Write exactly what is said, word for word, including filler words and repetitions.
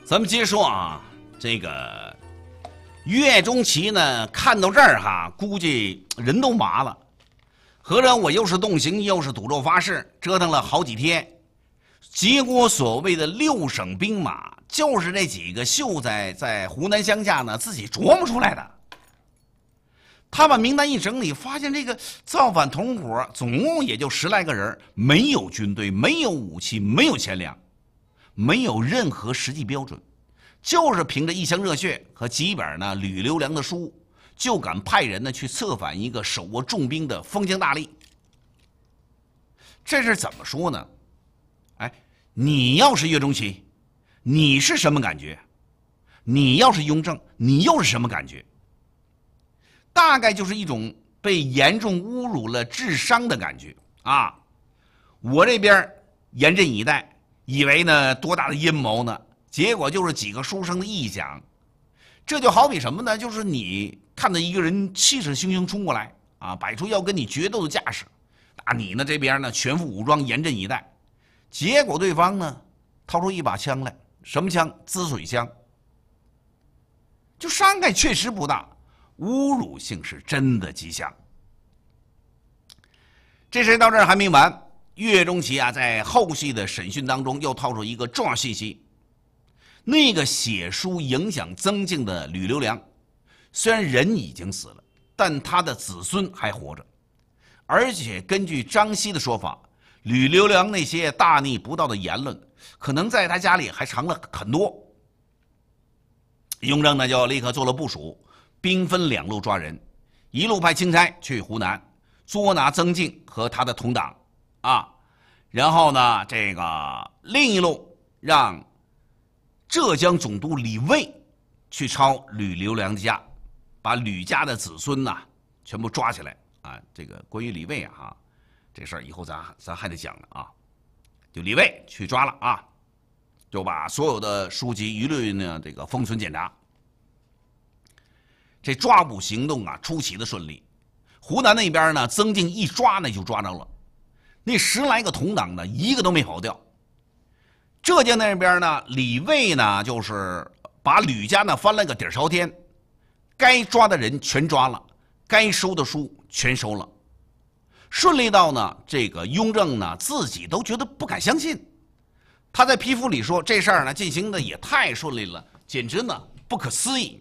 咱们接着说啊，这个岳钟琪呢，看到这儿哈，估计人都麻了。合着我又是动刑，又是赌咒发誓，折腾了好几天，结果所谓的六省兵马，就是这几个秀才在湖南乡下呢自己琢磨出来的。他把名单一整理，发现这个造反同伙总共也就十来个人，没有军队，没有武器，没有钱粮，没有任何实际标准，就是凭着一腔热血和几本呢吕留良的书，就敢派人呢去策反一个手握重兵的封疆大吏。这是怎么说呢？哎，你要是岳钟琪，你是什么感觉？你要是雍正，你又是什么感觉？大概就是一种被严重侮辱了智商的感觉啊！我这边严阵以待，以为呢多大的阴谋呢？结果就是几个书生的臆想。这就好比什么呢？就是你看到一个人气势汹汹冲过来啊，摆出要跟你决斗的架势，啊，你呢这边呢全副武装严阵以待，结果对方呢掏出一把枪来，什么枪？滋水枪，就伤害确实不大。侮辱性是真的极强。这事到这儿还没完，岳钟琪啊，在后续的审讯当中又套出一个重要信息：那个写书影响曾静的吕留良，虽然人已经死了，但他的子孙还活着，而且根据张熙的说法，吕留良那些大逆不道的言论，可能在他家里还藏了很多。雍正呢，就立刻做了部署。兵分两路抓人，一路派钦差去湖南捉拿曾静和他的同党啊，然后呢，这个另一路让浙江总督李卫去抄吕留良家，把吕家的子孙呐全部抓起来啊。这个关于李卫啊，哈，这事儿以后咱咱还得讲呢啊。就李卫去抓了啊，就把所有的书籍一律呢这个封存检查。这抓捕行动啊，出奇的顺利。湖南那边呢，曾静一抓呢就抓着了，那十来个同党呢，一个都没跑掉。浙江那边呢，李卫呢就是把吕家呢翻了个底朝天，该抓的人全抓了，该收的书全收了，顺利到呢，这个雍正呢自己都觉得不敢相信。他在批复里说，这事儿呢进行的也太顺利了，简直呢不可思议。